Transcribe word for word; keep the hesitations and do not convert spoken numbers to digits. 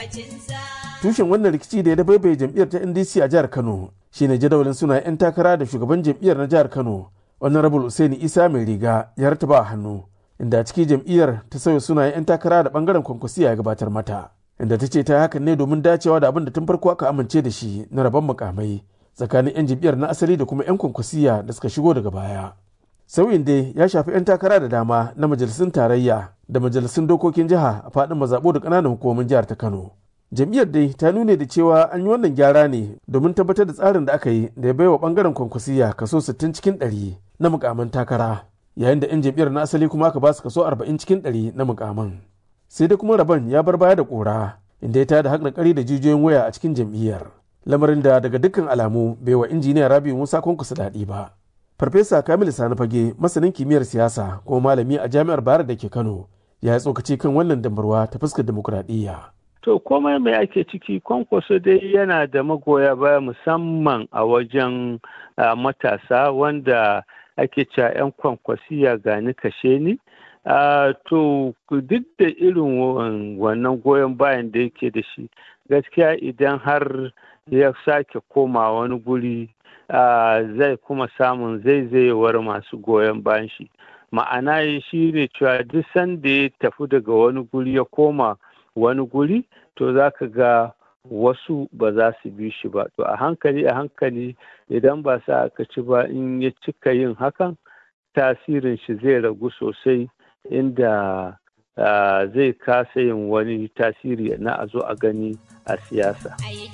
Tushen wannan rikici da ya dabaibaye jam'iyyar ta N D C a jihar Kano shine jadawalin suna 'yan takara da shugaban jam'iyyar na jihar Kano, Honorable Usaini Isa mai riga ya rataba a hannu, inda a ciki jam'iyyar ta sauya sunayen 'yan takara da bangaren kwankwasiya ya gabatar mata, inda ta ce ta yi hakan ne domin dacewa da abin da tun farko aka amince da shi na rabon mukamai tsakanin 'yan jam'iyyar na asali da kuma 'yan kwankwasiya da suka shigo daga baya. Sauyin dai ya shafi 'yan takara da dama na majalisun tarayya da majalisun dokokin jiha a faɗin mazaɓu da ƙananan hukumomin jihar ta Kano. Jam'iyyar dai ta nune da cewa an yi wannan gyara ne domin tabbatar da tsarin da aka yi da ya baiwa bangaren kwankwasiya kaso sittin cikin ɗari na mukaman takara, yayin da 'yan jam'iyyar na asali kuma aka ba su kaso arba'in cikin ɗari na mukaman. Sai dai kuma rabon ya bar baya da ƙura, inda ya tada haƙarƙari da jijiyoyin waya a cikin jam'iyyar, lamarin da daga dukkan alamu bai wa injiniya Rabi'u Musa Kwankwaso daɗi ba. Farfesa Kamilu Sani Fage, masanin kimiyyar siyasa kuma malami a Jami'ar Bayero da ke Kano, ya yi tsokaci kan wannan dambarwa ta fuskar dimokuraɗiyya. To komai mai ake ciki, Kwankwaso dai yana da magoya baya musamman a wajen uh, matasa wanda ake cewa 'yan kwankwasiya gani kashe ni. Uh, to duk da irin wannan goyon bayan da yake da shi, gaskiya idan har ya sake koma wani guri uh, zai kuma samun zaizayewar masu goyon bayan shi. Ma'ana shi ne cewa duk sanda ya tafi daga wani guri ya koma wani guri, to za ka ga wasu ba za su bi shi ba. To a hankali a hankali idan ba sa aka ci ba, in ya cika yin hakan, tasirin shi zai ragu sosai, inda uh, zai kasa yin wani tasiri na a zo a gani a siyasa.